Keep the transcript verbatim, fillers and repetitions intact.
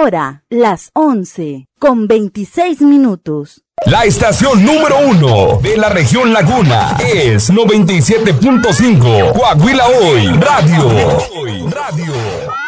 hora, las once, con veintiséis minutos. La estación número uno de la región Laguna es noventa y siete punto cinco Coahuila Hoy Radio. Radio.